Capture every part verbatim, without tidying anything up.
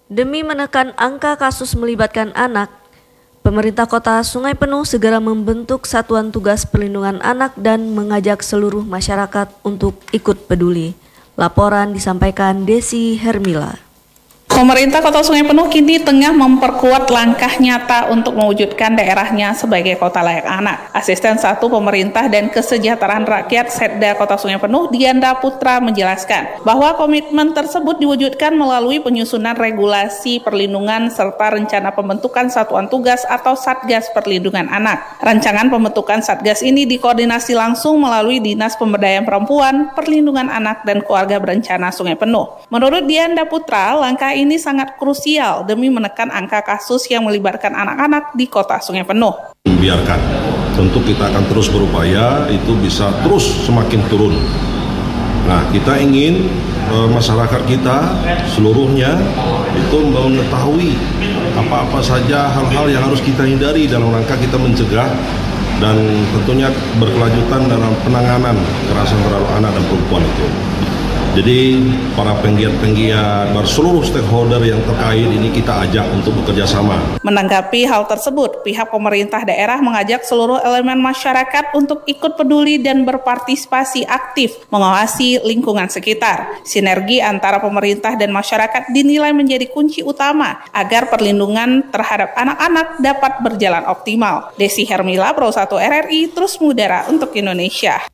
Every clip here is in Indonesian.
Demi menekan angka kasus melibatkan anak, pemerintah Kota Sungai Penuh segera membentuk Satuan Tugas Perlindungan Anak dan mengajak seluruh masyarakat untuk ikut peduli. Laporan disampaikan Desi Hermila. Pemerintah Kota Sungai Penuh kini tengah memperkuat langkah nyata untuk mewujudkan daerahnya sebagai kota layak anak. Asisten satu Pemerintah dan Kesejahteraan Rakyat Setda Kota Sungai Penuh, Dianda Putra, menjelaskan bahwa komitmen tersebut diwujudkan melalui penyusunan regulasi perlindungan serta rencana pembentukan Satuan Tugas atau Satgas Perlindungan Anak. Rancangan pembentukan Satgas ini dikoordinasi langsung melalui Dinas Pemberdayaan Perempuan, Perlindungan Anak, dan Keluarga Berencana Sungai Penuh. Menurut Dianda Putra, langkah ini ini sangat krusial demi menekan angka kasus yang melibatkan anak-anak di Kota Sungai Penuh. Biarkan, tentu kita akan terus berupaya itu bisa terus semakin turun. Nah, kita ingin e, masyarakat kita seluruhnya itu mengetahui apa-apa saja hal-hal yang harus kita hindari dalam rangka kita mencegah dan tentunya berkelanjutan dalam penanganan kekerasan terhadap anak dan perempuan itu. Jadi para penggiat-penggiat, seluruh stakeholder yang terkait ini kita ajak untuk bekerja sama. Menanggapi hal tersebut, pihak pemerintah daerah mengajak seluruh elemen masyarakat untuk ikut peduli dan berpartisipasi aktif mengawasi lingkungan sekitar. Sinergi antara pemerintah dan masyarakat dinilai menjadi kunci utama agar perlindungan terhadap anak-anak dapat berjalan optimal. Desi Hermila, Pro satu R R I, terus mengudara untuk Indonesia.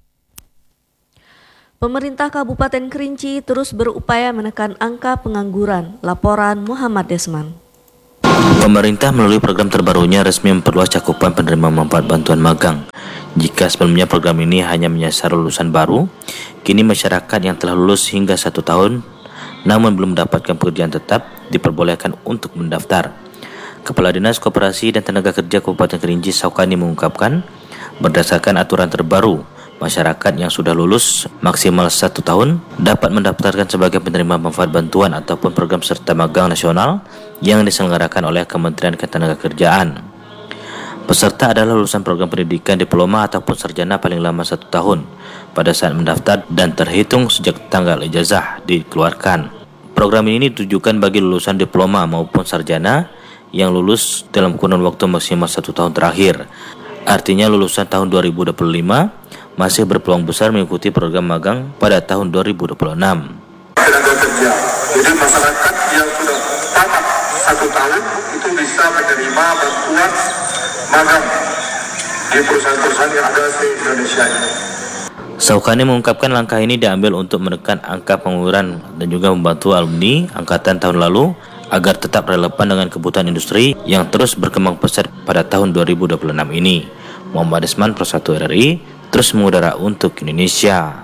Pemerintah Kabupaten Kerinci terus berupaya menekan angka pengangguran. Laporan Muhammad Desman. Pemerintah melalui program terbarunya resmi memperluas cakupan penerima manfaat bantuan magang. Jika sebelumnya program ini hanya menyasar lulusan baru, kini masyarakat yang telah lulus hingga satu tahun namun belum mendapatkan pekerjaan tetap diperbolehkan untuk mendaftar. Kepala Dinas Koperasi dan Tenaga Kerja Kabupaten Kerinci Saukani mengungkapkan, berdasarkan aturan terbaru, masyarakat yang sudah lulus maksimal satu tahun dapat mendaftarkan sebagai penerima manfaat bantuan ataupun program serta magang nasional yang diselenggarakan oleh Kementerian Ketenagakerjaan. Peserta adalah lulusan program pendidikan diploma ataupun sarjana paling lama satu tahun pada saat mendaftar dan terhitung sejak tanggal ijazah dikeluarkan. Program ini ditujukan bagi lulusan diploma maupun sarjana yang lulus dalam kurun waktu maksimal satu tahun terakhir. Artinya lulusan tahun dua ribu dua puluh lima masih berpeluang besar mengikuti program magang pada tahun dua ribu dua puluh enam. Tenaga kerja, jadi masyarakat yang sudah tamat satu tahun itu bisa menerima bantuan magang di perusahaan-perusahaan yang ada di Indonesia ini. Saukani mengungkapkan langkah ini diambil untuk menekan angka pengangguran dan juga membantu alumni angkatan tahun lalu agar tetap relevan dengan kebutuhan industri yang terus berkembang pesat pada tahun dua ribu dua puluh enam ini. Muhammad Desman, Pro satu R R I, terus mengudara untuk Indonesia.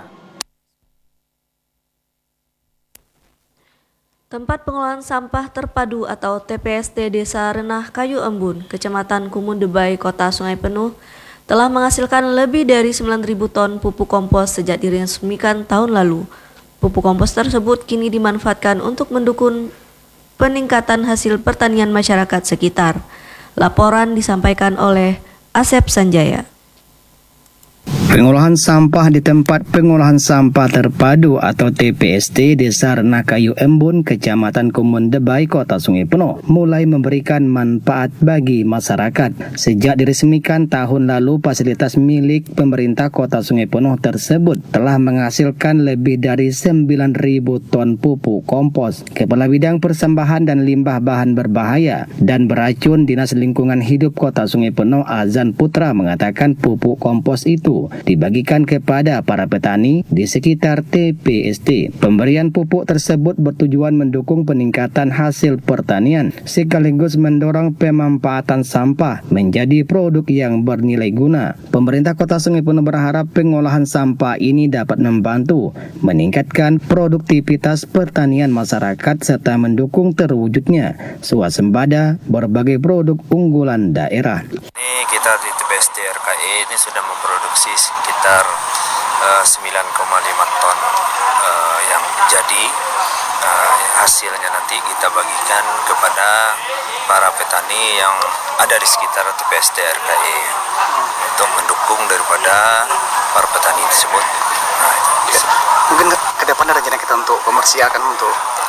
Tempat pengolahan sampah terpadu atau T P S T Desa Renah Kayu Embun, Kecamatan Kumundebai, Kota Sungai Penuh, telah menghasilkan lebih dari sembilan ribu ton pupuk kompos sejak diresmikan tahun lalu. Pupuk kompos tersebut kini dimanfaatkan untuk mendukung peningkatan hasil pertanian masyarakat sekitar. Laporan disampaikan oleh Asep Sanjaya. Pengolahan sampah di tempat pengolahan sampah terpadu atau T P S T Desa Renah Kayu Embun, Kecamatan Kumundebai, Kota Sungai Penuh mulai memberikan manfaat bagi masyarakat. Sejak diresmikan tahun lalu, fasilitas milik pemerintah Kota Sungai Penuh tersebut telah menghasilkan lebih dari sembilan ribu ton pupuk kompos. Kepala Bidang Persembahan dan Limbah Bahan Berbahaya dan Beracun Dinas Lingkungan Hidup Kota Sungai Penuh, Azan Putra, mengatakan pupuk kompos itu dibagikan kepada para petani di sekitar T P S T. Pemberian pupuk tersebut bertujuan mendukung peningkatan hasil pertanian sekaligus mendorong pemanfaatan sampah menjadi produk yang bernilai guna. Pemerintah Kota Sungai Penuh berharap pengolahan sampah ini dapat membantu meningkatkan produktivitas pertanian masyarakat serta mendukung terwujudnya swasembada berbagai produk unggulan daerah. Ini kita di T P S T R K I ini sudah memproduksi sekitar uh, sembilan koma lima ton uh, yang jadi uh, hasilnya nanti kita bagikan kepada para petani yang ada di sekitar T P S T R K I untuk mendukung daripada para petani tersebut. Nah, itu. Ya, mungkin ke depan ada rencana kita untuk komersialkan untuk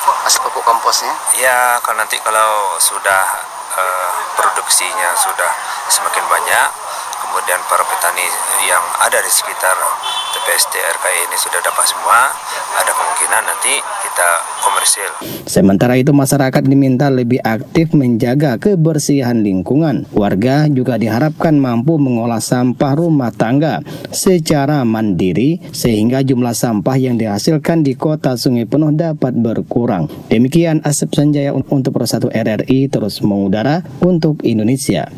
hasil pupuk komposnya? Ya, kalau nanti kalau sudah uh, produksinya sudah semakin banyak, kemudian para petani yang ada di sekitar T P S T R K I ini sudah dapat semua, ada kemungkinan nanti kita komersil. Sementara itu masyarakat diminta lebih aktif menjaga kebersihan lingkungan. Warga juga diharapkan mampu mengolah sampah rumah tangga secara mandiri sehingga jumlah sampah yang dihasilkan di Kota Sungai Penuh dapat berkurang. Demikian Asep Sanjaya untuk Persatu R R I terus mengudara untuk Indonesia.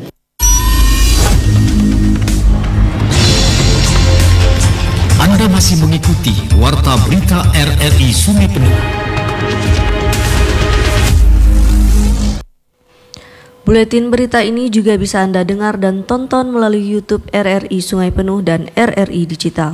Anda masih mengikuti Warta Berita R R I Sungai Penuh. Buletin berita ini juga bisa Anda dengar dan tonton melalui YouTube R R I Sungai Penuh dan R R I Digital.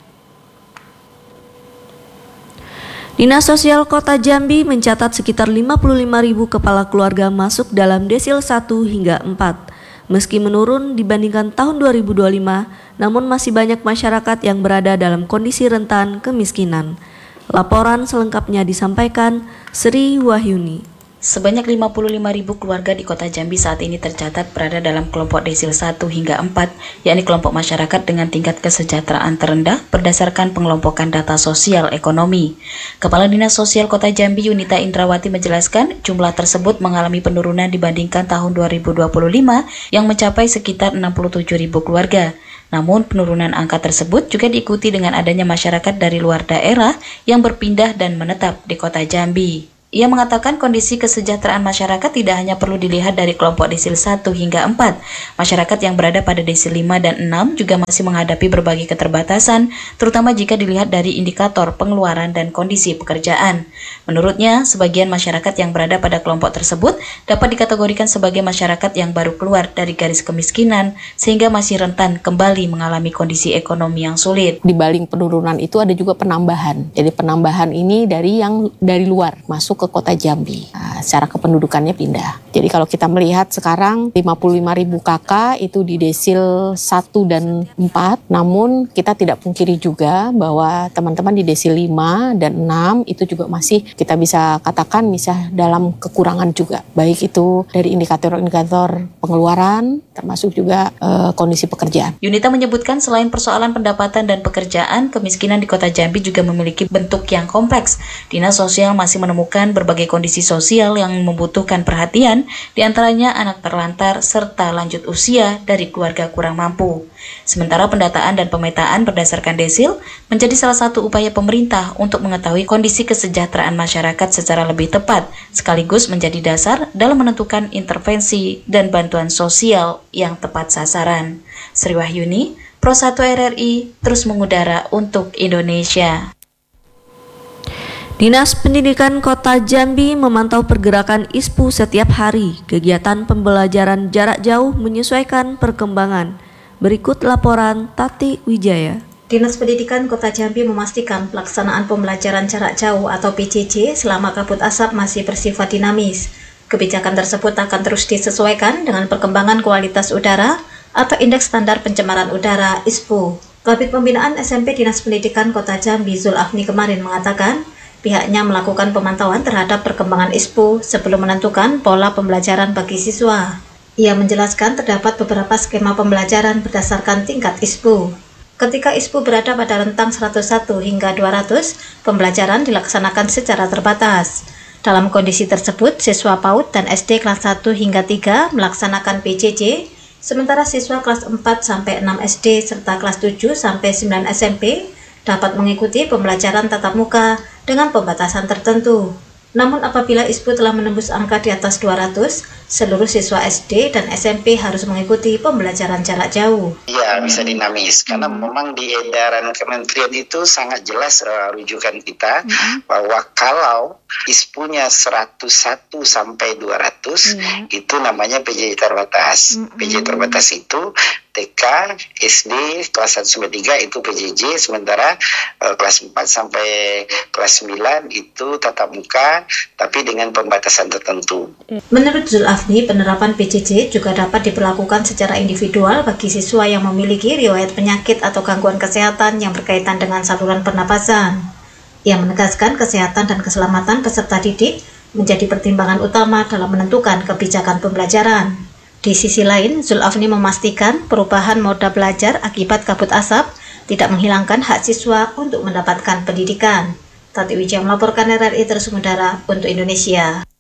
Dinas Sosial Kota Jambi mencatat sekitar lima puluh lima ribu kepala keluarga masuk dalam desil satu hingga empat. Meski menurun dibandingkan tahun dua ribu dua puluh lima, namun masih banyak masyarakat yang berada dalam kondisi rentan kemiskinan. Laporan selengkapnya disampaikan Sri Wahyuni. Sebanyak lima puluh lima ribu keluarga di Kota Jambi saat ini tercatat berada dalam kelompok desil satu hingga empat, yakni kelompok masyarakat dengan tingkat kesejahteraan terendah berdasarkan pengelompokan data sosial ekonomi. Kepala Dinas Sosial Kota Jambi Yunita Indrawati menjelaskan jumlah tersebut mengalami penurunan dibandingkan tahun dua ribu dua puluh lima yang mencapai sekitar enam puluh tujuh ribu keluarga. Namun penurunan angka tersebut juga diikuti dengan adanya masyarakat dari luar daerah yang berpindah dan menetap di Kota Jambi. Ia mengatakan kondisi kesejahteraan masyarakat tidak hanya perlu dilihat dari kelompok desil satu hingga empat. Masyarakat yang berada pada desil lima dan enam juga masih menghadapi berbagai keterbatasan, terutama jika dilihat dari indikator pengeluaran dan kondisi pekerjaan. Menurutnya, sebagian masyarakat yang berada pada kelompok tersebut dapat dikategorikan sebagai masyarakat yang baru keluar dari garis kemiskinan, sehingga masih rentan kembali mengalami kondisi ekonomi yang sulit. Di balik penurunan itu ada juga penambahan. Jadi penambahan ini dari yang dari luar masuk ke Kota Jambi. Nah, secara kependudukannya pindah. Jadi kalau kita melihat sekarang lima puluh lima ribu kakak itu di desil satu dan empat, namun kita tidak pungkiri juga bahwa teman-teman di desil lima dan enam itu juga masih kita bisa katakan bisa dalam kekurangan juga. Baik itu dari indikator-indikator pengeluaran termasuk juga e, kondisi pekerjaan. Yunita menyebutkan selain persoalan pendapatan dan pekerjaan, kemiskinan di Kota Jambi juga memiliki bentuk yang kompleks. Dinas Sosial masih menemukan berbagai kondisi sosial yang membutuhkan perhatian, diantaranya anak terlantar serta lanjut usia dari keluarga kurang mampu. Sementara pendataan dan pemetaan berdasarkan desil menjadi salah satu upaya pemerintah untuk mengetahui kondisi kesejahteraan masyarakat secara lebih tepat, sekaligus menjadi dasar dalam menentukan intervensi dan bantuan sosial yang tepat sasaran. Sri Wahyuni, Prosatu R R I, terus mengudara untuk Indonesia. Dinas Pendidikan Kota Jambi memantau pergerakan I S P U setiap hari. Kegiatan pembelajaran jarak jauh menyesuaikan perkembangan. Berikut laporan Tati Wijaya. Dinas Pendidikan Kota Jambi memastikan pelaksanaan pembelajaran jarak jauh atau P J J selama kabut asap masih bersifat dinamis. Kebijakan tersebut akan terus disesuaikan dengan perkembangan kualitas udara atau Indeks Standar Pencemaran Udara I S P U. Kabid Pembinaan S M P Dinas Pendidikan Kota Jambi Zulafni kemarin mengatakan, pihaknya melakukan pemantauan terhadap perkembangan I S P U sebelum menentukan pola pembelajaran bagi siswa. Ia menjelaskan terdapat beberapa skema pembelajaran berdasarkan tingkat I S P U. Ketika I S P U berada pada rentang seratus satu hingga dua ratus, pembelajaran dilaksanakan secara terbatas. Dalam kondisi tersebut, siswa PAUD dan S D kelas satu hingga tiga melaksanakan P J J, sementara siswa kelas empat sampai enam S D serta kelas tujuh sampai sembilan S M P dapat mengikuti pembelajaran tatap muka dengan pembatasan tertentu. Namun apabila I S P U telah menembus angka di atas dua ratus, seluruh siswa S D dan S M P harus mengikuti pembelajaran jarak jauh. Iya, bisa dinamis karena memang di edaran kementerian itu sangat jelas uh, rujukan kita mm-hmm. bahwa kalau I S P U-nya seratus satu sampai dua ratus mm-hmm. itu namanya P J J terbatas. Mm-hmm. P J J terbatas itu T K, S D, kelas satu sampai tiga itu P J J, sementara uh, kelas empat sampai kelas sembilan itu tatap muka, tapi dengan pembatasan tertentu. Menurut Zulafni, penerapan P J J juga dapat diberlakukan secara individual bagi siswa yang memiliki riwayat penyakit atau gangguan kesehatan yang berkaitan dengan saluran pernapasan. Ia menegaskan kesehatan dan keselamatan peserta didik menjadi pertimbangan utama dalam menentukan kebijakan pembelajaran. Di sisi lain, Zulafni memastikan perubahan moda belajar akibat kabut asap tidak menghilangkan hak siswa untuk mendapatkan pendidikan. Tati Wijaya melaporkan R R I Terus Mudara untuk Indonesia.